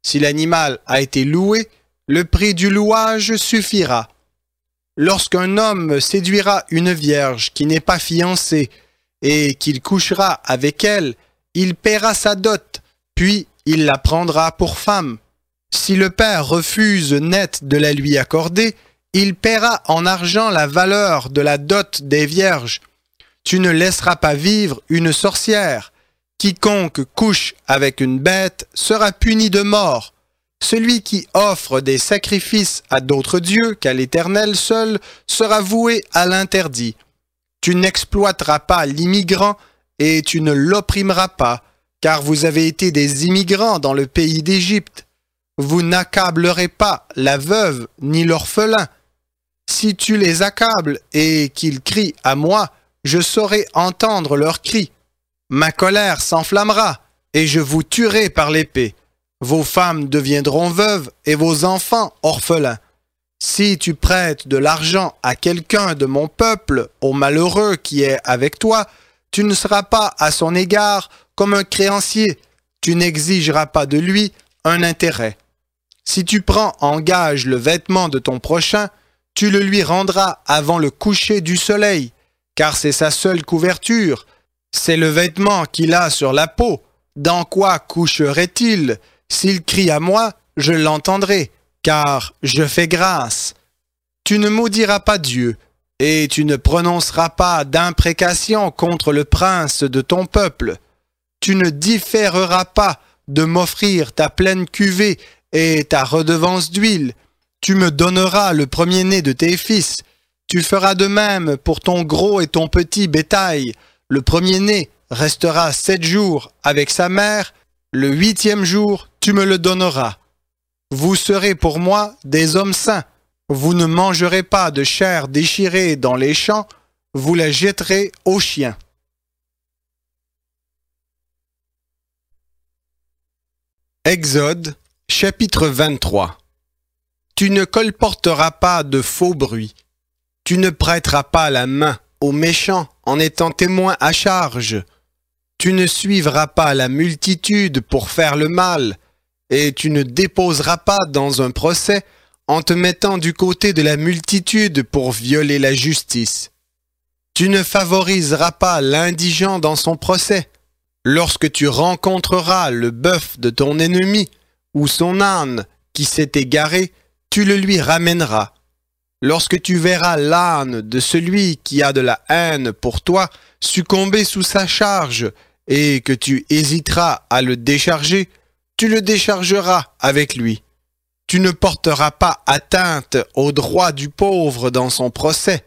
Si l'animal a été loué, le prix du louage suffira. Lorsqu'un homme séduira une vierge qui n'est pas fiancée et qu'il couchera avec elle, il paiera sa dot, puis il la prendra pour femme. Si le père refuse net de la lui accorder, il paiera en argent la valeur de la dot des vierges. Tu ne laisseras pas vivre une sorcière. Quiconque couche avec une bête sera puni de mort. Celui qui offre des sacrifices à d'autres dieux qu'à l'Éternel seul sera voué à l'interdit. Tu n'exploiteras pas l'immigrant et tu ne l'opprimeras pas, car vous avez été des immigrants dans le pays d'Égypte. Vous n'accablerez pas la veuve ni l'orphelin. Si tu les accables et qu'ils crient à moi, je saurai entendre leurs cris. Ma colère s'enflammera et je vous tuerai par l'épée. Vos femmes deviendront veuves et vos enfants orphelins. Si tu prêtes de l'argent à quelqu'un de mon peuple, au malheureux qui est avec toi, tu ne seras pas à son égard comme un créancier. Tu n'exigeras pas de lui un intérêt. Si tu prends en gage le vêtement de ton prochain, tu le lui rendras avant le coucher du soleil, car c'est sa seule couverture. C'est le vêtement qu'il a sur la peau. Dans quoi coucherait-il? S'il crie à moi, je l'entendrai, car je fais grâce. Tu ne maudiras pas Dieu, et tu ne prononceras pas d'imprécation contre le prince de ton peuple. Tu ne différeras pas de m'offrir ta pleine cuvée et ta redevance d'huile. Tu me donneras le premier-né de tes fils. Tu feras de même pour ton gros et ton petit bétail. Le premier-né restera 7 jours avec sa mère. Le 8e jour, tu me le donneras. Vous serez pour moi des hommes saints. Vous ne mangerez pas de chair déchirée dans les champs. Vous la jetterez aux chiens. Exode, chapitre 23. Tu ne colporteras pas de faux bruits. Tu ne prêteras pas la main aux méchants en étant témoin à charge. Tu ne suivras pas la multitude pour faire le mal, et tu ne déposeras pas dans un procès en te mettant du côté de la multitude pour violer la justice. Tu ne favoriseras pas l'indigent dans son procès. Lorsque tu rencontreras le bœuf de ton ennemi ou son âne qui s'est égaré, tu le lui ramèneras. Lorsque tu verras l'âne de celui qui a de la haine pour toi succomber sous sa charge et que tu hésiteras à le décharger, tu le déchargeras avec lui. Tu ne porteras pas atteinte aux droits du pauvre dans son procès.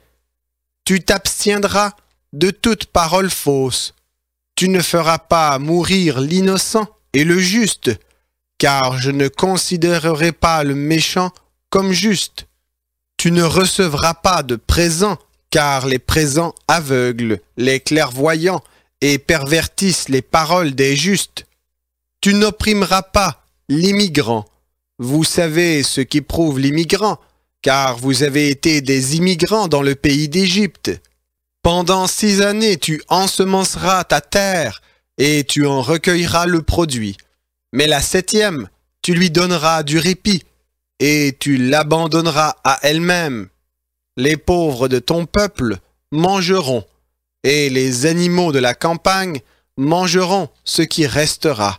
Tu t'abstiendras de toute parole fausse. Tu ne feras pas mourir l'innocent et le juste, car je ne considérerai pas le méchant comme juste. Tu ne recevras pas de présents, car les présents aveuglent les clairvoyants et pervertissent les paroles des justes. Tu n'opprimeras pas l'immigrant. Vous savez ce qu'éprouve l'immigrant, car vous avez été des immigrants dans le pays d'Égypte. Pendant 6 années, tu ensemenceras ta terre et tu en recueilleras le produit. Mais la 7e, tu lui donneras du répit et tu l'abandonneras à elle-même. Les pauvres de ton peuple mangeront et les animaux de la campagne mangeront ce qui restera.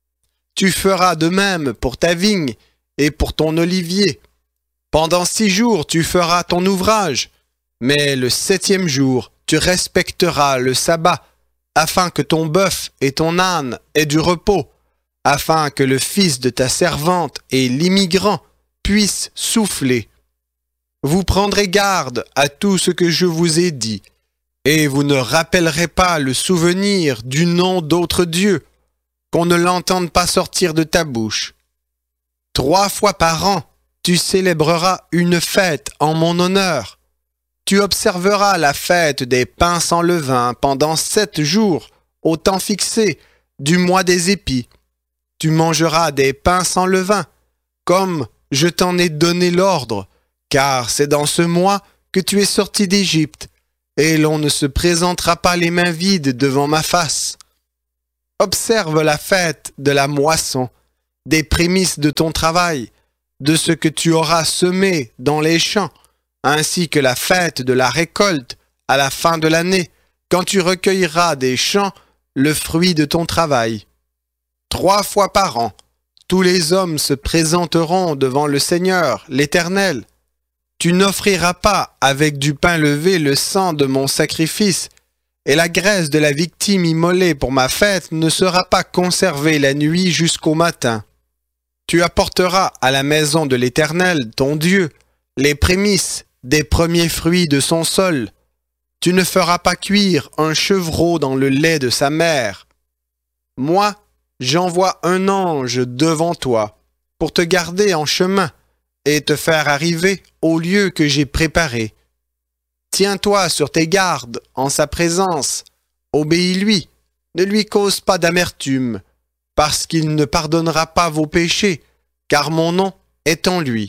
Tu feras de même pour ta vigne et pour ton olivier. Pendant 6 jours, tu feras ton ouvrage, mais le 7e jour, tu respecteras le sabbat, afin que ton bœuf et ton âne aient du repos, afin que le fils de ta servante et l'immigrant puissent souffler. Vous prendrez garde à tout ce que je vous ai dit, et vous ne rappellerez pas le souvenir du nom d'autres dieux, qu'on ne l'entende pas sortir de ta bouche. 3 fois par an, tu célébreras une fête en mon honneur. Tu observeras la fête des pains sans levain pendant 7 jours, au temps fixé, du mois des épis. Tu mangeras des pains sans levain, comme je t'en ai donné l'ordre, car c'est dans ce mois que tu es sorti d'Égypte, et l'on ne se présentera pas les mains vides devant ma face. Observe la fête de la moisson, des prémices de ton travail, de ce que tu auras semé dans les champs, ainsi que la fête de la récolte à la fin de l'année, quand tu recueilleras des champs le fruit de ton travail. 3 fois par an, tous les hommes se présenteront devant le Seigneur, l'Éternel. Tu n'offriras pas avec du pain levé le sang de mon sacrifice, et la graisse de la victime immolée pour ma fête ne sera pas conservée la nuit jusqu'au matin. Tu apporteras à la maison de l'Éternel, ton Dieu, les prémices des premiers fruits de son sol. Tu ne feras pas cuire un chevreau dans le lait de sa mère. Moi, j'envoie un ange devant toi pour te garder en chemin et te faire arriver au lieu que j'ai préparé. Tiens-toi sur tes gardes en sa présence, obéis-lui, ne lui cause pas d'amertume, parce qu'il ne pardonnera pas vos péchés, car mon nom est en lui.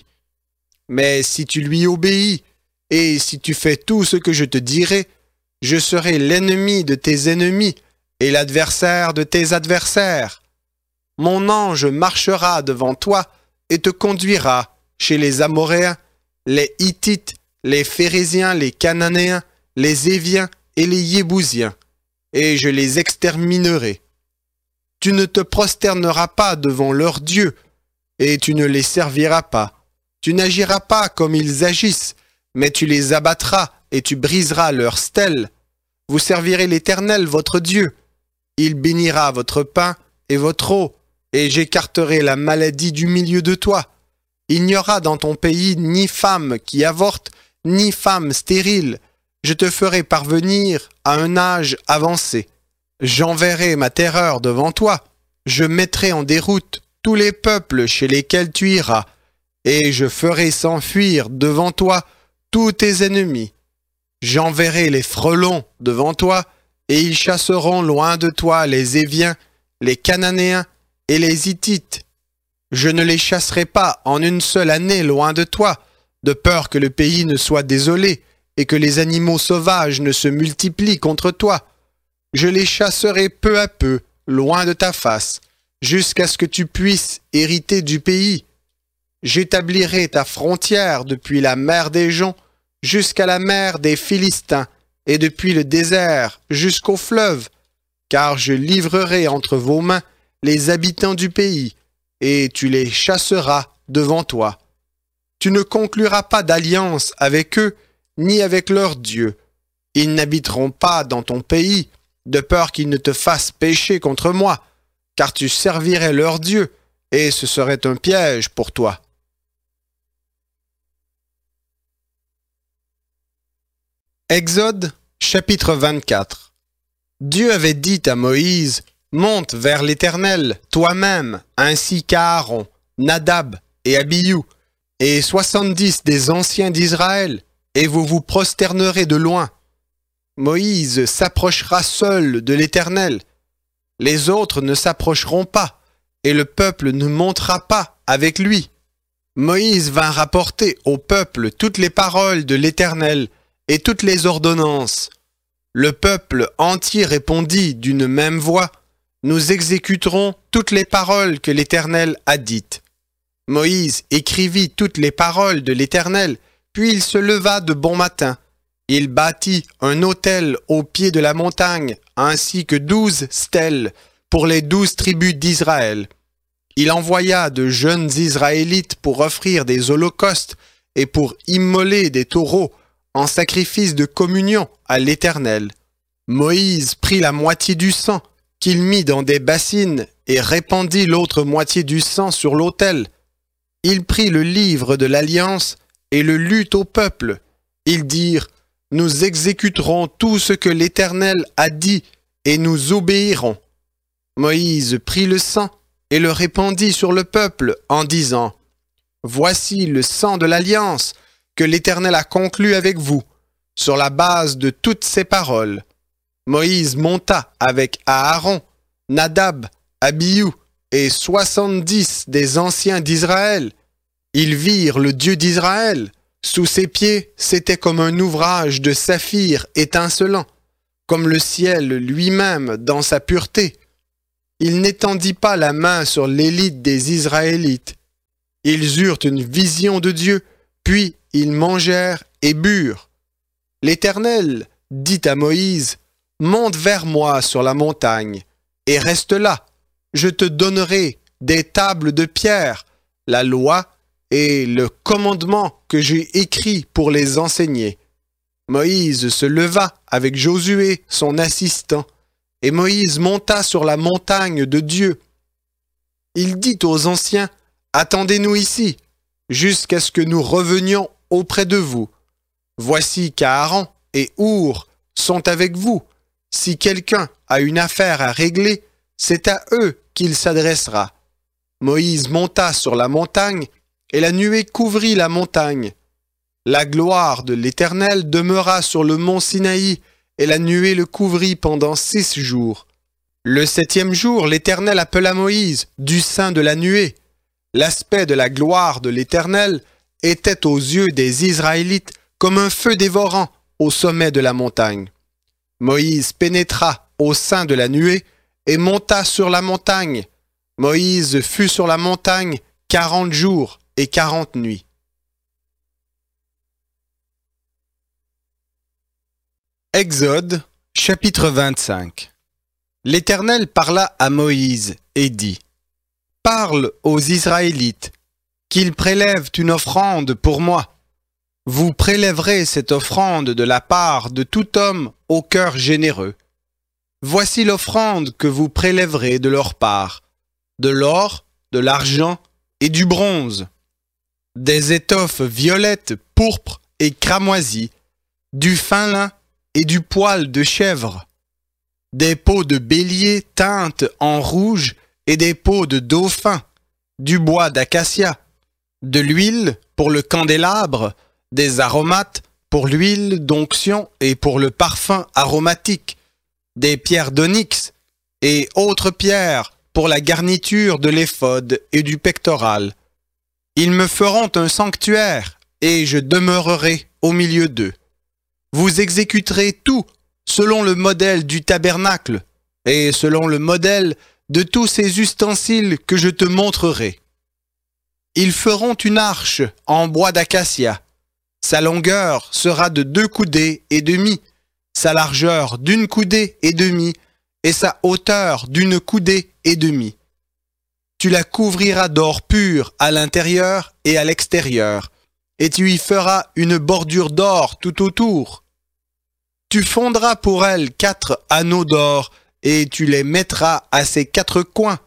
Mais si tu lui obéis, et si tu fais tout ce que je te dirai, je serai l'ennemi de tes ennemis et l'adversaire de tes adversaires. Mon ange marchera devant toi et te conduira chez les Amoréens, les Hittites, les Phérésiens, les Cananéens, les Éviens et les Yébousiens, et je les exterminerai. Tu ne te prosterneras pas devant leurs dieux, et tu ne les serviras pas. Tu n'agiras pas comme ils agissent, mais tu les abattras et tu briseras leurs stèles. Vous servirez l'Éternel votre Dieu. Il bénira votre pain et votre eau, et j'écarterai la maladie du milieu de toi. Il n'y aura dans ton pays ni femme qui avorte, ni femme stérile. Je te ferai parvenir à un âge avancé. J'enverrai ma terreur devant toi. Je mettrai en déroute tous les peuples chez lesquels tu iras, et je ferai s'enfuir devant toi tous tes ennemis. J'enverrai les frelons devant toi, et ils chasseront loin de toi les Éviens, les Cananéens et les Hittites. Je ne les chasserai pas en une seule année loin de toi, de peur que le pays ne soit désolé et que les animaux sauvages ne se multiplient contre toi. Je les chasserai peu à peu, loin de ta face, jusqu'à ce que tu puisses hériter du pays. J'établirai ta frontière depuis la mer des joncs jusqu'à la mer des Philistins, et depuis le désert jusqu'au fleuve, car je livrerai entre vos mains les habitants du pays, et tu les chasseras devant toi. Tu ne concluras pas d'alliance avec eux, ni avec leurs dieux. Ils n'habiteront pas dans ton pays, de peur qu'ils ne te fassent pécher contre moi, car tu servirais leurs dieux, et ce serait un piège pour toi. Exode, chapitre 24. Dieu avait dit à Moïse, « Monte vers l'Éternel, toi-même, ainsi qu'Aaron, Nadab et Abihu, et 70 des anciens d'Israël, et vous vous prosternerez de loin. Moïse s'approchera seul de l'Éternel. Les autres ne s'approcheront pas, et le peuple ne montera pas avec lui. » Moïse vint rapporter au peuple toutes les paroles de l'Éternel et toutes les ordonnances. Le peuple entier répondit d'une même voix, « Nous exécuterons toutes les paroles que l'Éternel a dites. » Moïse écrivit toutes les paroles de l'Éternel, puis il se leva de bon matin. Il bâtit un autel au pied de la montagne, ainsi que 12 stèles pour les 12 tribus d'Israël. Il envoya de jeunes Israélites pour offrir des holocaustes et pour immoler des taureaux en sacrifice de communion à l'Éternel. Moïse prit la moitié du sang qu'il mit dans des bassines et répandit l'autre moitié du sang sur l'autel. Il prit le livre de l'Alliance et le lut au peuple. Ils dirent, « Nous exécuterons tout ce que l'Éternel a dit et nous obéirons. » Moïse prit le sang et le répandit sur le peuple en disant, « Voici le sang de l'Alliance que l'Éternel a conclu avec vous, sur la base de toutes ces paroles. » Moïse monta avec Aaron, Nadab, Abihu et 70 des anciens d'Israël. Ils virent le Dieu d'Israël. Sous ses pieds, c'était comme un ouvrage de saphir étincelant, comme le ciel lui-même dans sa pureté. Il n'étendit pas la main sur l'élite des Israélites. Ils eurent une vision de Dieu, puis ils mangèrent et burent. L'Éternel dit à Moïse, « Monte vers moi sur la montagne, et reste là. Je te donnerai des tables de pierre, la loi et le commandement que j'ai écrit pour les enseigner. » Moïse se leva avec Josué, son assistant, et Moïse monta sur la montagne de Dieu. Il dit aux anciens, « Attendez-nous ici, jusqu'à ce que nous revenions auprès de vous. Voici qu'Aaron et Our sont avec vous. Si quelqu'un a une affaire à régler, c'est à eux qu'il s'adressera. » Moïse monta sur la montagne, et la nuée couvrit la montagne. La gloire de l'Éternel demeura sur le mont Sinaï, et la nuée le couvrit pendant 6 jours. Le 7e jour, l'Éternel appela Moïse du sein de la nuée. L'aspect de la gloire de l'Éternel était aux yeux des Israélites comme un feu dévorant au sommet de la montagne. Moïse pénétra au sein de la nuée et monta sur la montagne. Moïse fut sur la montagne 40 jours et 40 nuits. Exode, chapitre 25. L'Éternel parla à Moïse et dit, « Parle aux Israélites, qu'ils prélèvent une offrande pour moi. Vous prélèverez cette offrande de la part de tout homme au cœur généreux. Voici l'offrande que vous prélèverez de leur part, de l'or, de l'argent et du bronze, des étoffes violettes, pourpres et cramoisies, du fin lin et du poil de chèvre, des peaux de bélier teintes en rouge et des peaux de dauphin, du bois d'acacia, de l'huile pour le candélabre, des aromates pour l'huile d'onction et pour le parfum aromatique, des pierres d'onyx et autres pierres pour la garniture de l'éphod et du pectoral. Ils me feront un sanctuaire et je demeurerai au milieu d'eux. Vous exécuterez tout selon le modèle du tabernacle et selon le modèle de tous ces ustensiles que je te montrerai. Ils feront une arche en bois d'acacia. Sa longueur sera de 2 coudées et demie, sa largeur d'1 coudée et demie, et sa hauteur d'1 coudée et demie. Tu la couvriras d'or pur à l'intérieur et à l'extérieur, et tu y feras une bordure d'or tout autour. Tu fondras pour elle 4 anneaux d'or, et tu les mettras à ses 4 coins,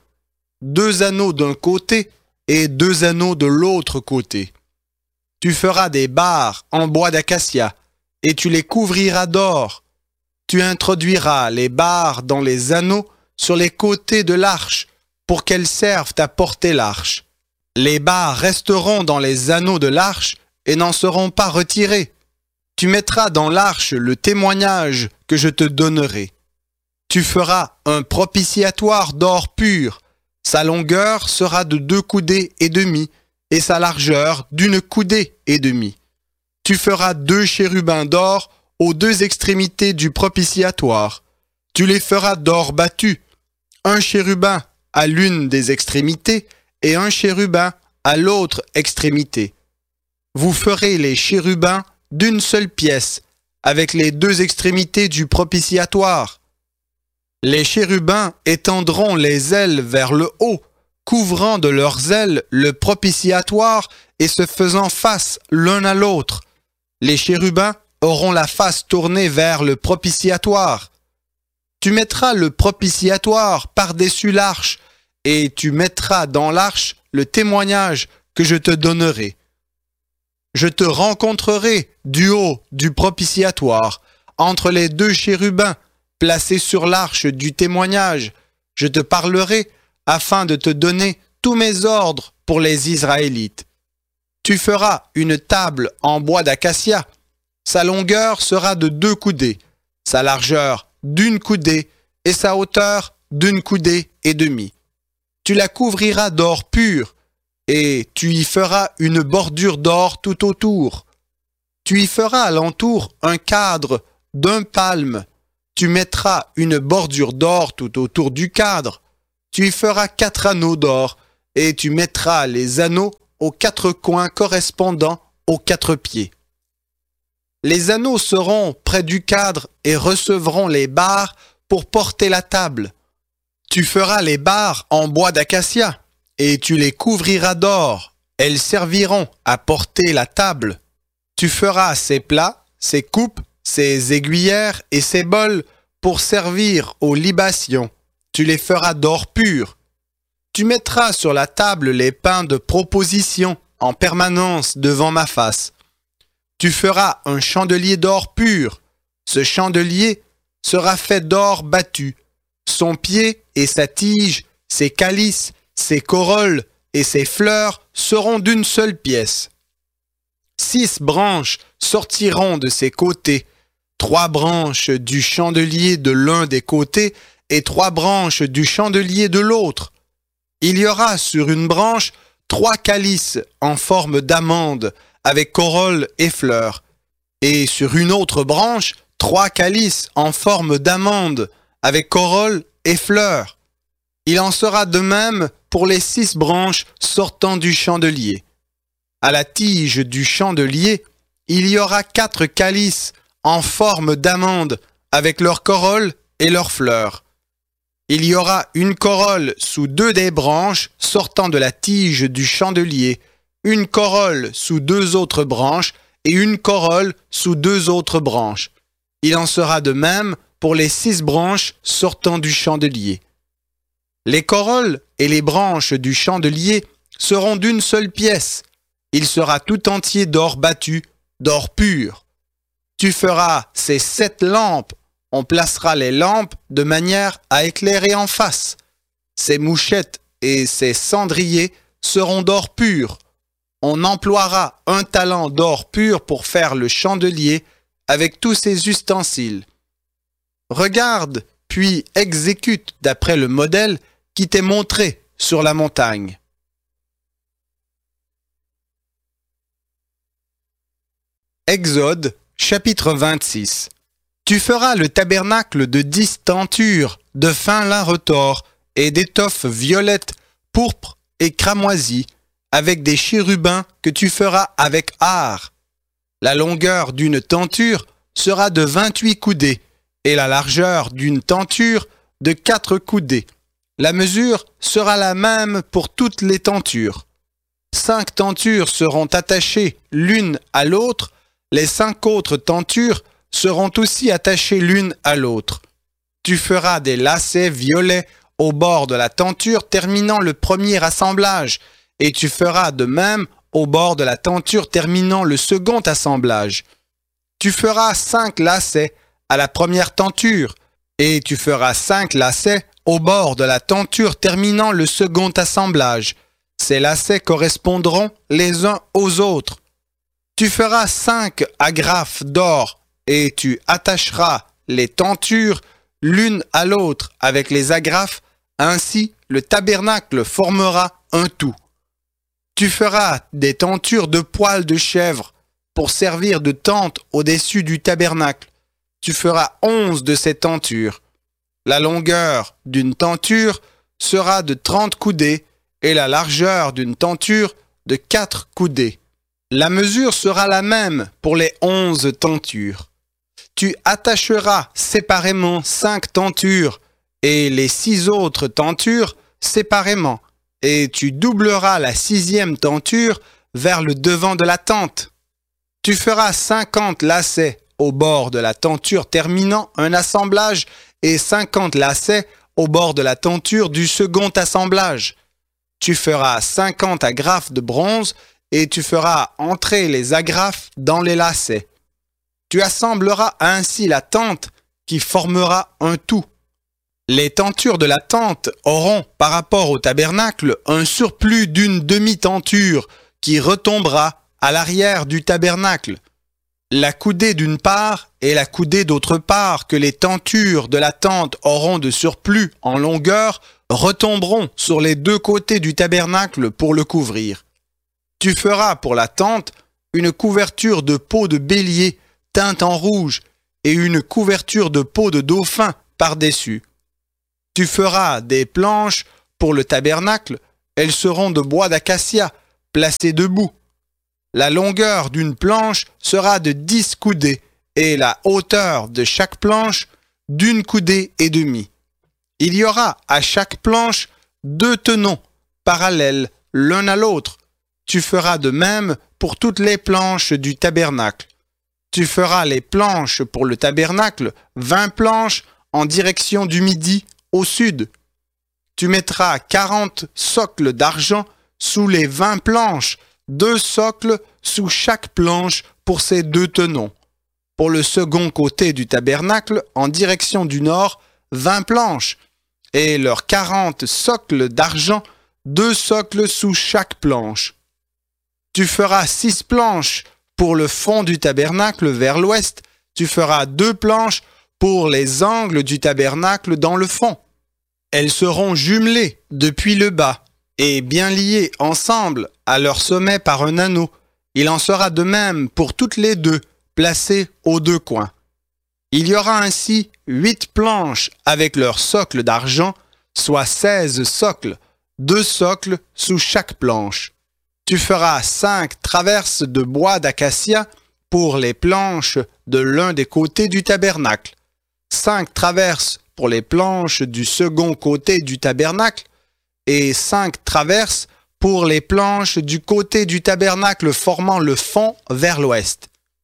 2 anneaux d'un côté et 2 anneaux de l'autre côté. Tu feras des barres en bois d'acacia, et tu les couvriras d'or. Tu introduiras les barres dans les anneaux sur les côtés de l'arche, pour qu'elles servent à porter l'arche. Les barres resteront dans les anneaux de l'arche et n'en seront pas retirées. Tu mettras dans l'arche le témoignage que je te donnerai. Tu feras un propitiatoire d'or pur. Sa longueur sera de 2 coudées et demie, et sa largeur d'1 coudée et demie. Tu feras 2 chérubins d'or aux 2 extrémités du propitiatoire. Tu les feras d'or battu, un chérubin à l'une des extrémités et un chérubin à l'autre extrémité. Vous ferez les chérubins d'1 seule pièce, avec les 2 extrémités du propitiatoire. Les chérubins étendront les ailes vers le haut, couvrant de leurs ailes le propitiatoire et se faisant face l'un à l'autre. Les chérubins auront la face tournée vers le propitiatoire. Tu mettras le propitiatoire par-dessus l'arche, et tu mettras dans l'arche le témoignage que je te donnerai. Je te rencontrerai du haut du propitiatoire, entre les 2 chérubins placés sur l'arche du témoignage. Je te parlerai afin de te donner tous mes ordres pour les Israélites. Tu feras une table en bois d'acacia. Sa longueur sera de 2 coudées, sa largeur d'1 coudée et sa hauteur d'1 coudée et demie. Tu la couvriras d'or pur, et tu y feras une bordure d'or tout autour. Tu y feras alentour un cadre d'1 palme. Tu mettras une bordure d'or tout autour du cadre. Tu y feras 4 anneaux d'or, et tu mettras les anneaux aux 4 coins correspondant aux 4 pieds. Les anneaux seront près du cadre et recevront les barres pour porter la table. Tu feras les barres en bois d'acacia, et tu les couvriras d'or. Elles serviront à porter la table. Tu feras ses plats, ses coupes, ses aiguillères et ses bols pour servir aux libations. Tu les feras d'or pur. Tu mettras sur la table les pains de proposition en permanence devant ma face. Tu feras un chandelier d'or pur. Ce chandelier sera fait d'or battu. Son pied et sa tige, ses calices, ses corolles et ses fleurs seront d'une seule pièce. 6 branches sortiront de ses côtés, 3 branches du chandelier de l'un des côtés et 3 branches du chandelier de l'autre. Il y aura sur une branche 3 calices en forme d'amande avec corolle et fleurs, et sur une autre branche 3 calices en forme d'amande avec corolle et fleurs. Il en sera de même pour les 6 branches sortant du chandelier. À la tige du chandelier, il y aura 4 calices en forme d'amande avec leurs corolles et leurs fleurs. Il y aura une corolle sous 2 des branches sortant de la tige du chandelier, une corolle sous 2 autres branches et une corolle sous 2 autres branches. Il en sera de même pour les 6 branches sortant du chandelier. Les corolles et les branches du chandelier seront d'une seule pièce. Il sera tout entier d'or battu, d'or pur. Tu feras ces 7 lampes. On placera les lampes de manière à éclairer en face. Ces mouchettes et ces cendriers seront d'or pur. On emploiera un talent d'or pur pour faire le chandelier avec tous ses ustensiles. Regarde, puis exécute d'après le modèle qui t'est montré sur la montagne. Exode, chapitre 26. Tu feras le tabernacle de 10 tentures, de fin lin retors, et d'étoffe violette, pourpre et cramoisie, avec des chérubins que tu feras avec art. La longueur d'une tenture sera de 28 coudées, et la largeur d'une tenture de 4 coudées. La mesure sera la même pour toutes les tentures. 5 tentures seront attachées l'une à l'autre, les 5 autres tentures seront aussi attachées l'une à l'autre. Tu feras des lacets violets au bord de la tenture terminant le premier assemblage, et tu feras de même au bord de la tenture terminant le second assemblage. Tu feras 5 lacets à la première tenture, et tu feras 5 lacets au bord de la tenture terminant le second assemblage. Ces lacets correspondront les uns aux autres. Tu feras 5 agrafes d'or, et tu attacheras les tentures l'une à l'autre avec les agrafes, ainsi le tabernacle formera un tout. Tu feras des tentures de poils de chèvre pour servir de tente au-dessus du tabernacle. Tu feras 11 de ces tentures. La longueur d'une tenture sera de 30 coudées et la largeur d'une tenture de 4 coudées. La mesure sera la même pour les 11 tentures. Tu attacheras séparément 5 tentures et les 6 autres tentures séparément, et tu doubleras la 6e tenture vers le devant de la tente. Tu feras 50 lacets au bord de la tenture terminant un assemblage et 50 lacets au bord de la tenture du second assemblage. Tu feras 50 agrafes de bronze et tu feras entrer les agrafes dans les lacets. Tu assembleras ainsi la tente qui formera un tout. Les tentures de la tente auront, par rapport au tabernacle, un surplus d'une demi-tenture qui retombera à l'arrière du tabernacle. La coudée d'une part et la coudée d'autre part que les tentures de la tente auront de surplus en longueur retomberont sur les 2 côtés du tabernacle pour le couvrir. Tu feras pour la tente une couverture de peau de bélier teinte en rouge et une couverture de peau de dauphin par-dessus. Tu feras des planches pour le tabernacle, elles seront de bois d'acacia, placées debout. La longueur d'une planche sera de 10 coudées et la hauteur de chaque planche d'1 coudée et demie. Il y aura à chaque planche 2 tenons parallèles l'un à l'autre. Tu feras de même pour toutes les planches du tabernacle. Tu feras les planches pour le tabernacle, 20 planches en direction du midi au sud. Tu mettras 40 socles d'argent sous les 20 planches, 2 socles sous chaque planche pour ces 2 tenons. Pour le second côté du tabernacle, en direction du nord, 20 planches, et leurs 40 socles d'argent, 2 socles sous chaque planche. Tu feras 6 planches pour le fond du tabernacle vers l'ouest. Tu feras 2 planches pour les angles du tabernacle dans le fond. Elles seront jumelées depuis le bas et bien liées ensemble à leur sommet par un anneau. Il en sera de même pour toutes les 2, placées aux 2 coins. Il y aura ainsi 8 planches avec leurs socles d'argent, soit 16 socles, 2 socles sous chaque planche. Tu feras 5 traverses de bois d'acacia pour les planches de l'un des côtés du tabernacle, 5 traverses pour les planches du second côté du tabernacle et 5 traverses pour les planches du côté du tabernacle formant le fond vers l'ouest.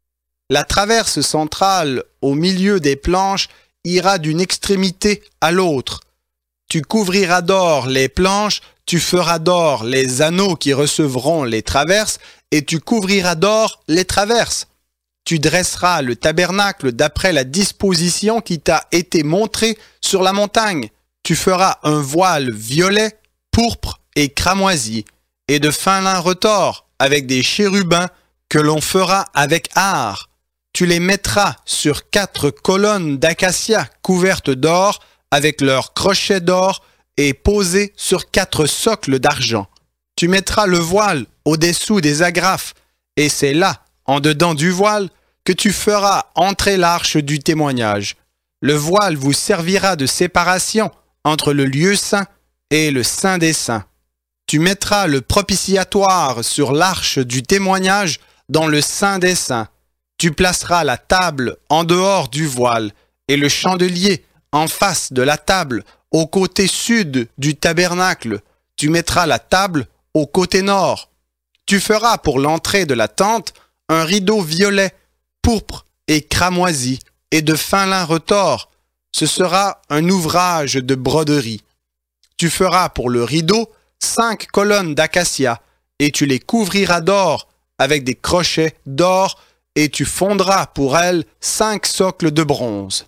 La traverse centrale au milieu des planches ira d'une extrémité à l'autre. Tu couvriras d'or les planches, tu feras d'or les anneaux qui recevront les traverses, et tu couvriras d'or les traverses. Tu dresseras le tabernacle d'après la disposition qui t'a été montrée sur la montagne. Tu feras un voile violet, pourpre et cramoisi, et de fin lin retors, avec des chérubins que l'on fera avec art. Tu les mettras sur 4 colonnes d'acacia couvertes d'or, avec leurs crochets d'or, et posées sur 4 socles d'argent. Tu mettras le voile au-dessous des agrafes, et c'est là, en dedans du voile, que tu feras entrer l'arche du témoignage. Le voile vous servira de séparation entre le lieu saint et le saint des saints. Tu mettras le propitiatoire sur l'arche du témoignage dans le saint des saints. Tu placeras la table en dehors du voile et le chandelier en face de la table au côté sud du tabernacle. Tu mettras la table au côté nord. Tu feras pour l'entrée de la tente un rideau violet, pourpre et cramoisi et de fin lin retors. Ce sera un ouvrage de broderie. Tu feras pour le rideau 5 colonnes d'acacia et tu les couvriras d'or avec des crochets d'or et tu fondras pour elles 5 socles de bronze.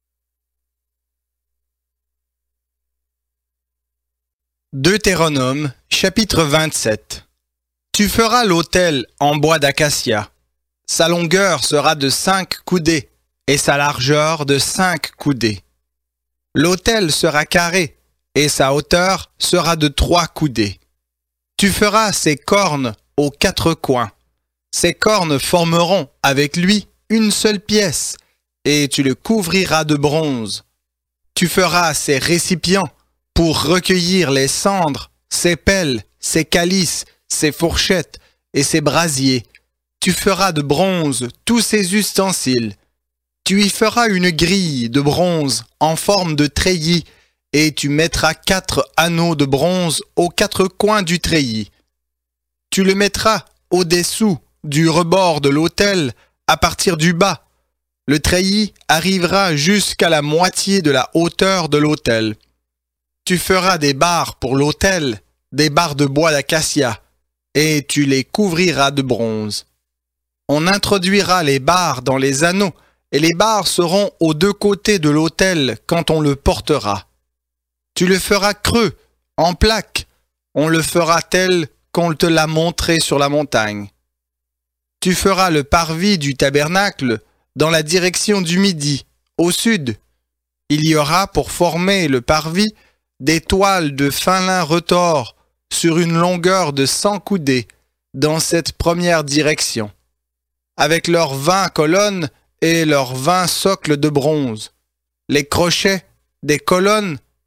Deutéronome, chapitre 27. Tu feras l'autel en bois d'acacia. Sa longueur sera de 5 coudées et sa largeur de 5 coudées. L'autel sera carré et sa hauteur sera de 3 coudées. Tu feras ses cornes aux 4 coins. Ces cornes formeront avec lui une seule pièce et tu le couvriras de bronze. Tu feras ses récipients pour recueillir les cendres, ses pelles, ses calices, ses fourchettes et ses brasiers. Tu feras de bronze tous ses ustensiles. Tu y feras une grille de bronze en forme de treillis et tu mettras 4 anneaux de bronze aux 4 coins du treillis. Tu le mettras au-dessous du rebord de l'autel à partir du bas. Le treillis arrivera jusqu'à la moitié de la hauteur de l'autel. Tu feras des barres pour l'autel, des barres de bois d'acacia, et tu les couvriras de bronze. On introduira les barres dans les anneaux, et les barres seront aux 2 côtés de l'autel quand on le portera. Tu le feras creux, en plaque, on le fera tel qu'on te l'a montré sur la montagne. Tu feras le parvis du tabernacle dans la direction du midi, au sud. Il y aura pour former le parvis des toiles de fin lin retors sur une longueur de 100 coudées dans cette première direction, avec leurs 20 colonnes et leurs 20 socles de bronze. Les crochets des colonnes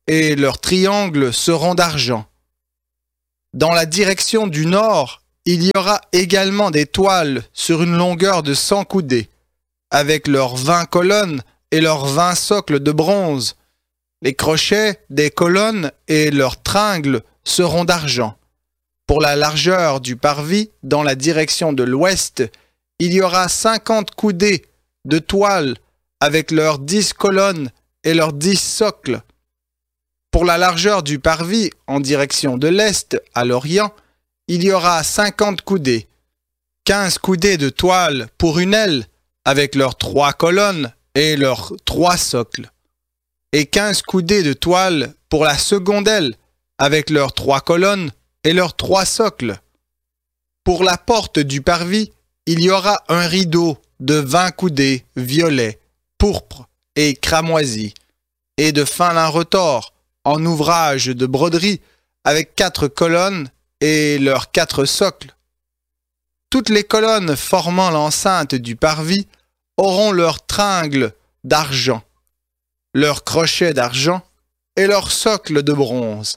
et leurs triangles seront d'argent. Dans la direction du nord, il y aura également des toiles sur une longueur de 100 coudées, avec leurs 20 colonnes et leurs 20 socles de bronze. Les crochets des colonnes et leurs tringles seront d'argent. Pour la largeur du parvis, dans la direction de l'ouest, il y aura 50 coudées de toile avec leurs 10 colonnes et leurs 10 socles. Pour la largeur du parvis, en direction de l'est, à l'orient, il y aura 50 coudées, 15 coudées de toile pour une aile, avec leurs 3 colonnes et leurs 3 socles, et 15 coudées de toile pour la seconde aile, avec leurs 3 colonnes et leurs 3 socles. Pour la porte du parvis, il y aura un rideau de 20 coudées violet, pourpre et cramoisi, et de fin lin retors, en ouvrage de broderie, avec 4 colonnes et leurs 4 socles. Toutes les colonnes formant l'enceinte du parvis auront leurs tringles d'argent, leurs crochets d'argent et leurs socles de bronze.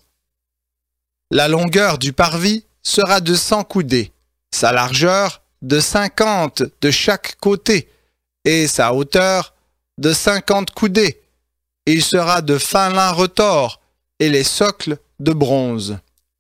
La longueur du parvis sera de 100 coudées, sa largeur de 50 de chaque côté et sa hauteur de 50 coudées. Il sera de fin lin retors et les socles de bronze.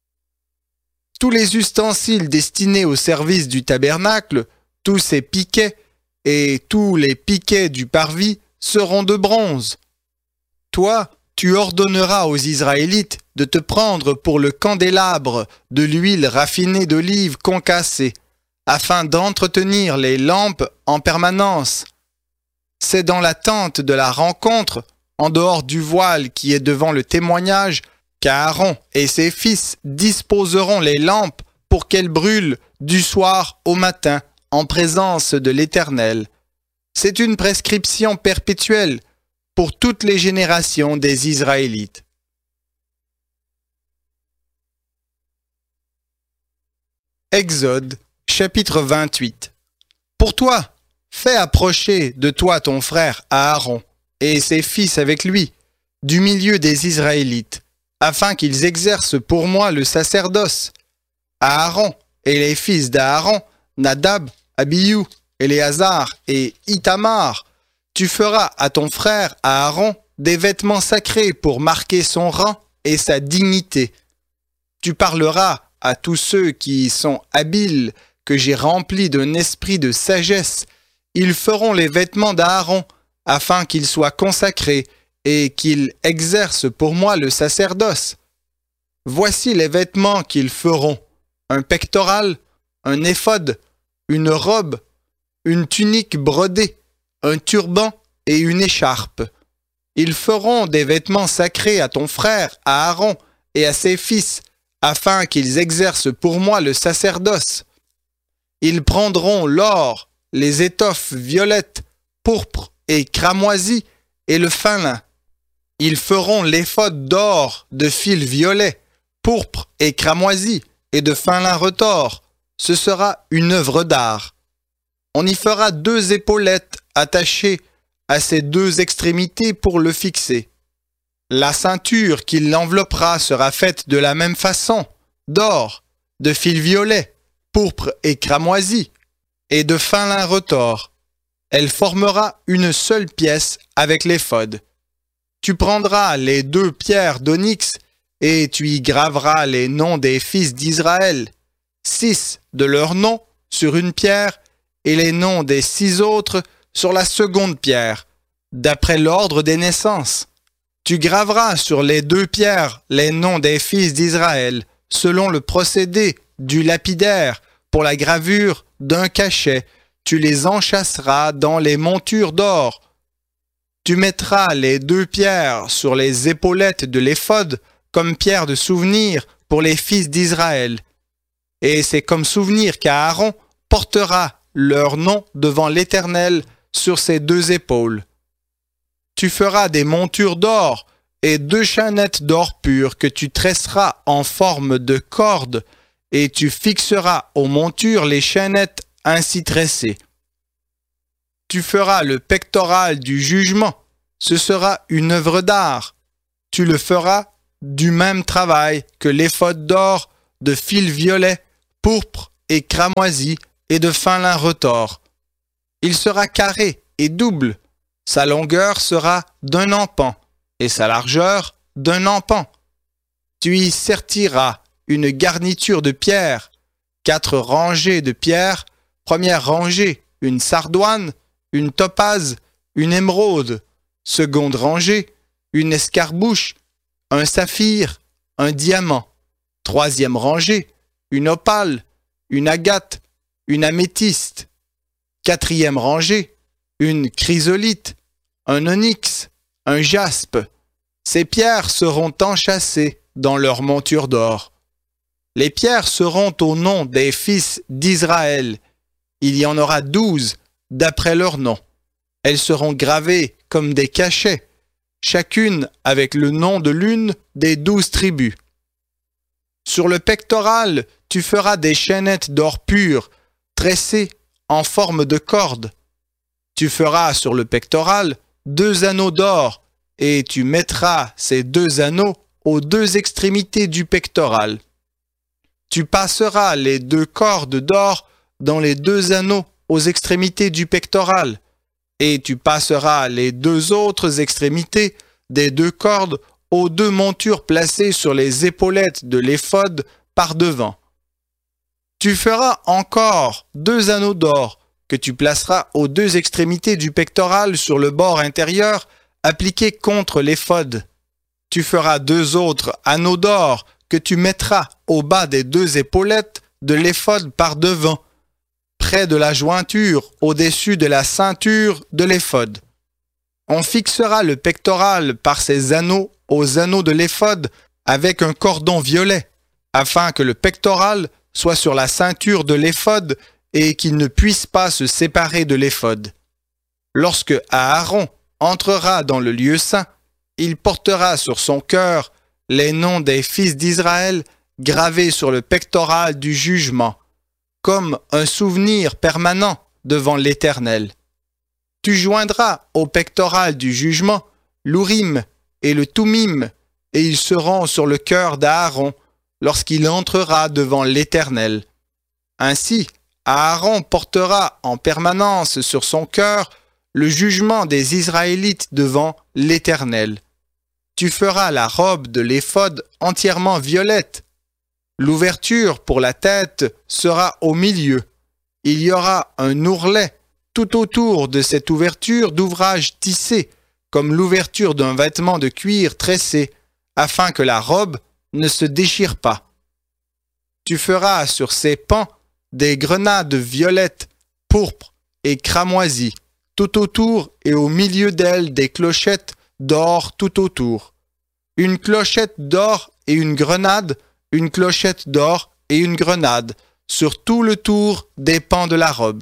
Tous les ustensiles destinés au service du tabernacle, tous ses piquets et tous les piquets du parvis seront de bronze. Toi, tu ordonneras aux Israélites de te prendre pour le candélabre de l'huile raffinée d'olive concassée, afin d'entretenir les lampes en permanence. C'est dans la tente de la rencontre, en dehors du voile qui est devant le témoignage, qu'Aaron et ses fils disposeront les lampes pour qu'elles brûlent du soir au matin en présence de l'Éternel. C'est une prescription perpétuelle pour toutes les générations des Israélites. Exode, chapitre 28. Pour toi, fais approcher de toi ton frère Aaron et ses fils avec lui, du milieu des Israélites, afin qu'ils exercent pour moi le sacerdoce. Aaron et les fils d'Aaron, Nadab, Abihu, Éléazar et Ithamar, tu feras à ton frère Aaron des vêtements sacrés pour marquer son rang et sa dignité. Tu parleras à tous ceux qui sont habiles, que j'ai remplis d'un esprit de sagesse. Ils feront les vêtements d'Aaron, afin qu'ils soient consacrés et qu'ils exercent pour moi le sacerdoce. Voici les vêtements qu'ils feront: un pectoral, un éphod, une robe, une tunique brodée, un turban et une écharpe. Ils feront des vêtements sacrés à ton frère, à Aaron et à ses fils, afin qu'ils exercent pour moi le sacerdoce. Ils prendront l'or, les étoffes violettes, pourpres et cramoisies, et le fin lin. Ils feront l'éphod d'or, de fil violet, pourpre et cramoisi, et de fin lin retors. Ce sera une œuvre d'art. On y fera 2 épaulettes attachées à ses 2 extrémités pour le fixer. La ceinture qui l'enveloppera sera faite de la même façon, d'or, de fil violet, pourpre et cramoisi, et de fin lin retors. Elle formera une seule pièce avec l'éphod. Tu prendras les 2 pierres d'onyx et tu y graveras les noms des fils d'Israël, 6 de leurs noms sur une pierre et les noms des 6 autres sur la seconde pierre, d'après l'ordre des naissances. Tu graveras sur les 2 pierres les noms des fils d'Israël, selon le procédé du lapidaire, pour la gravure d'un cachet. Tu les enchâsseras dans les montures d'or. Tu mettras les 2 pierres sur les épaulettes de l'éphod comme pierre de souvenir pour les fils d'Israël. Et c'est comme souvenir qu'Aaron portera leur nom devant l'Éternel sur ses 2 épaules. Tu feras des montures d'or et 2 chaînettes d'or pur que tu tresseras en forme de corde, et tu fixeras aux montures les chaînettes ainsi tressées. Tu feras le pectoral du jugement, ce sera une œuvre d'art. tu le feras du même travail que l'éphod d'or, de fil violet, pourpre et cramoisi, et de fin lin retors. Il sera carré et double. Sa longueur sera d'un empan, et sa largeur d'un empan. Tu y sertiras une garniture de pierre, 4 rangées de pierres, première rangée, une sardoine, une topaze, une émeraude, seconde rangée, une escarbouche, un saphir, un diamant, troisième rangée, une opale, une agate, une améthyste, quatrième rangée, une chrysolite, un onyx, un jaspe. Ces pierres seront enchâssées dans leur monture d'or. Les pierres seront au nom des fils d'Israël. Il y en aura 12 d'après leur nom. Elles seront gravées comme des cachets, chacune avec le nom de l'une des 12 tribus. Sur le pectoral, tu feras des chaînettes d'or pur, tressées en forme de corde. Tu feras sur le pectoral 2 anneaux d'or, et tu mettras ces 2 anneaux aux 2 extrémités du pectoral. Tu passeras les 2 cordes d'or dans les 2 anneaux aux extrémités du pectoral, et tu passeras les 2 autres extrémités des 2 cordes aux 2 montures placées sur les épaulettes de l'éphod par devant. Tu feras encore 2 anneaux d'or que tu placeras aux 2 extrémités du pectoral sur le bord intérieur appliqué contre l'éphod. Tu feras 2 autres anneaux d'or que tu mettras au bas des 2 épaulettes de l'éphod par devant, près de la jointure au-dessus de la ceinture de l'éphod. On fixera le pectoral par ces anneaux aux anneaux de l'éphod avec un cordon violet, afin que le pectoral soit sur la ceinture de l'éphod et qu'il ne puisse pas se séparer de l'éphod. Lorsque Aaron entrera dans le lieu saint, il portera sur son cœur les noms des fils d'Israël gravés sur le pectoral du jugement, comme un souvenir permanent devant l'Éternel. Tu joindras au pectoral du jugement l'Urim et le Thummim, et ils seront sur le cœur d'Aaron lorsqu'il entrera devant l'Éternel. Ainsi, Aaron portera en permanence sur son cœur le jugement des Israélites devant l'Éternel. Tu feras la robe de l'éphod entièrement violette. L'ouverture pour la tête sera au milieu. Il y aura un ourlet tout autour de cette ouverture d'ouvrage tissé, comme l'ouverture d'un vêtement de cuir tressé, afin que la robe ne se déchire pas. Tu feras sur ses pans des grenades violettes, pourpres et cramoisies, tout autour et au milieu d'elles des clochettes d'or tout autour. Une clochette d'or et une grenade, une clochette d'or et une grenade, sur tout le tour des pans de la robe.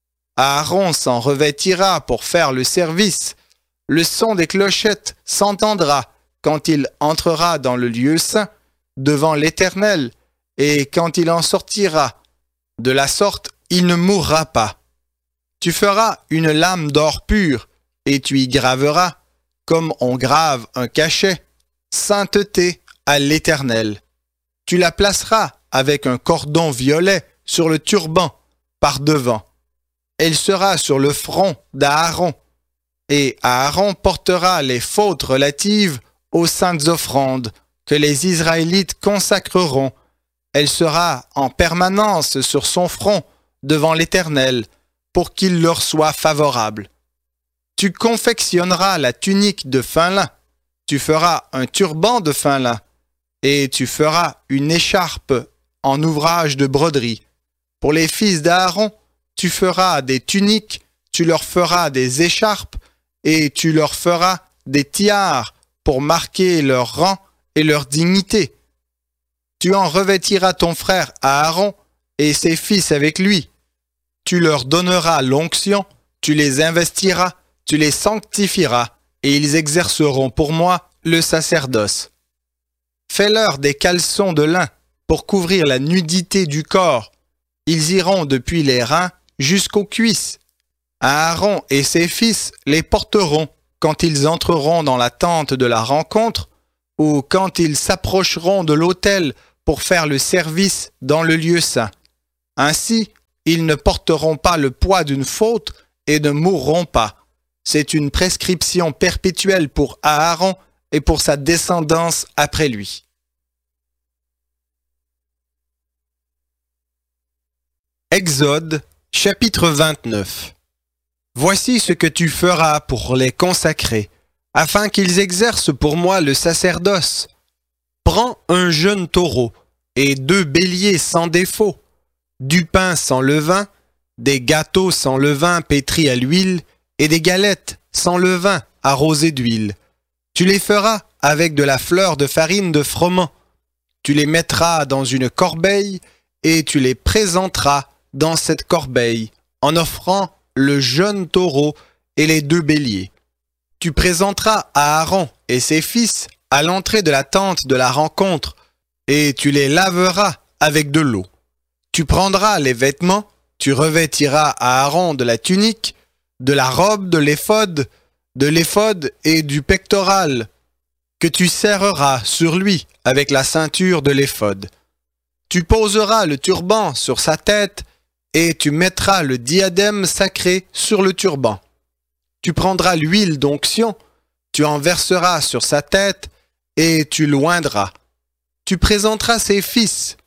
Aaron s'en revêtira pour faire le service. Le son des clochettes s'entendra quand il entrera dans le lieu saint, devant l'Éternel, et quand il en sortira. De la sorte, il ne mourra pas. Tu feras une lame d'or pur, et tu y graveras, comme on grave un cachet, sainteté à l'Éternel. Tu la placeras avec un cordon violet sur le turban, par devant. Elle sera sur le front d'Aaron, et Aaron portera les fautes relatives aux saintes offrandes que les Israélites consacreront. Elle sera en permanence sur son front devant l'Éternel, pour qu'il leur soit favorable. Tu confectionneras la tunique de fin lin, tu feras un turban de fin lin, et tu feras une écharpe en ouvrage de broderie. Pour les fils d'Aaron, tu feras des tuniques, tu leur feras des écharpes, et tu leur feras des tiares pour marquer leur rang et leur dignité. Tu en revêtiras ton frère Aaron et ses fils avec lui. Tu leur donneras l'onction, tu les investiras, tu les sanctifieras, et ils exerceront pour moi le sacerdoce. Fais-leur des caleçons de lin pour couvrir la nudité du corps. Ils iront depuis les reins jusqu'aux cuisses. Aaron et ses fils les porteront quand ils entreront dans la tente de la rencontre, ou quand ils s'approcheront de l'autel pour faire le service dans le lieu saint. Ainsi, ils ne porteront pas le poids d'une faute et ne mourront pas. C'est une prescription perpétuelle pour Aaron et pour sa descendance après lui. Exode, chapitre 29. Voici ce que tu feras pour les consacrer, afin qu'ils exercent pour moi le sacerdoce. Prends un jeune taureau et 2 béliers sans défaut, du pain sans levain, des gâteaux sans levain pétris à l'huile et des galettes sans levain arrosées d'huile. Tu les feras avec de la fleur de farine de froment. Tu les mettras dans une corbeille et tu les présenteras dans cette corbeille en offrant le jeune taureau et les 2 béliers. Tu présenteras Aaron et ses fils à l'entrée de la tente de la rencontre et tu les laveras avec de l'eau. Tu prendras les vêtements, tu revêtiras Aaron de la tunique, de la robe de l'éphod et du pectoral que tu serreras sur lui avec la ceinture de l'éphod. Tu poseras le turban sur sa tête et tu mettras le diadème sacré sur le turban. Tu prendras l'huile d'onction, tu en verseras sur sa tête et tu l'oindras. Tu présenteras ses fils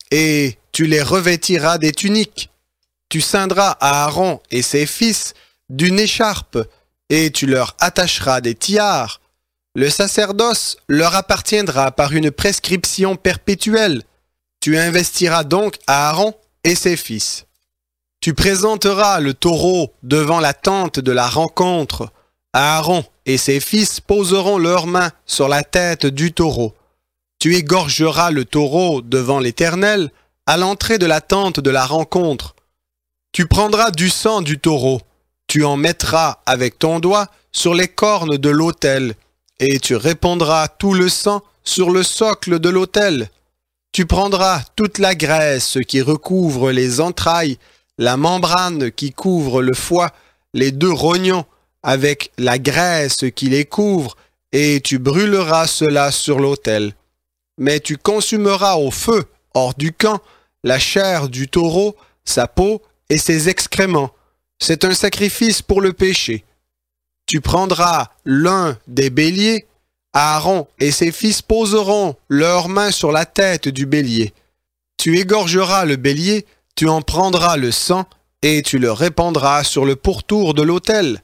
et tu les revêtiras des tuniques. Tu ceindras Aaron et ses fils d'une écharpe et tu leur attacheras des tiares. Le sacerdoce leur appartiendra par une prescription perpétuelle. Tu investiras donc Aaron et ses fils. Tu présenteras le taureau devant la tente de la rencontre. Aaron et ses fils poseront leurs mains sur la tête du taureau. Tu égorgeras le taureau devant l'Éternel à l'entrée de la tente de la rencontre. Tu prendras du sang du taureau, tu en mettras avec ton doigt sur les cornes de l'autel, et tu répandras tout le sang sur le socle de l'autel. Tu prendras toute la graisse qui recouvre les entrailles, la membrane qui couvre le foie, les 2 rognons, avec la graisse qui les couvre, et tu brûleras cela sur l'autel. Mais tu consumeras au feu, hors du camp, la chair du taureau, sa peau et ses excréments. C'est un sacrifice pour le péché. Tu prendras l'un des béliers, Aaron et ses fils poseront leurs mains sur la tête du bélier. Tu égorgeras le bélier, tu en prendras le sang et tu le répandras sur le pourtour de l'autel.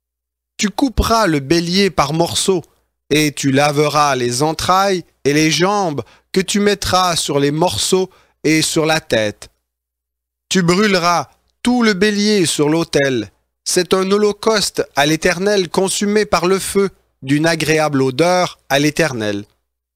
Tu couperas le bélier par morceaux et tu laveras les entrailles et les jambes que tu mettras sur les morceaux et sur la tête. Tu brûleras tout le bélier sur l'autel. C'est un holocauste à l'Éternel consumé par le feu, d'une agréable odeur à l'Éternel.